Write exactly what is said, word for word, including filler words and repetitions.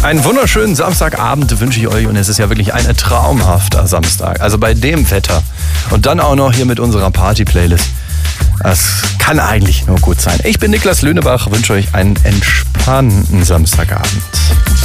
Einen wunderschönen Samstagabend wünsche ich euch und es ist ja wirklich ein traumhafter Samstag. Also bei dem Wetter und dann auch noch hier mit unserer Party-Playlist. Das kann eigentlich nur gut sein. Ich bin Niklas Lönebach, wünsche euch einen entspannten Samstagabend.